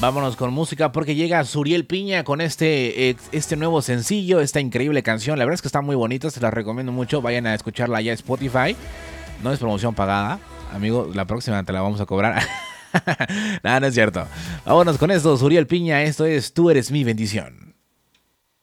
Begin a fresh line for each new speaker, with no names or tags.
Vámonos con música porque llega Suriel Piña con este nuevo sencillo, esta increíble canción. La verdad es que está muy bonita, se la recomiendo mucho. Vayan a escucharla allá en Spotify. No es promoción pagada, amigo, la próxima te la vamos a cobrar. Nada, no es cierto. Vámonos con esto, Suriel Piña, esto es Tú eres mi bendición.